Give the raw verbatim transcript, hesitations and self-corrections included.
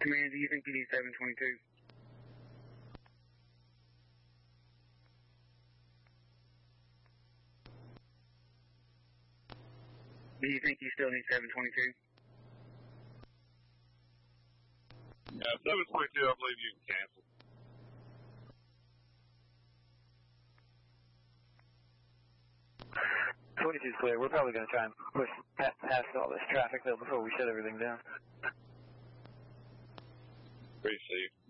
Command, do you think you need seven twenty-two? Do you think you still need seven twenty-two? Yeah, seven twenty-two, I believe you can cancel. twenty-two is clear. We're probably going to try and push past, past all this traffic, though, before we shut everything down. Received.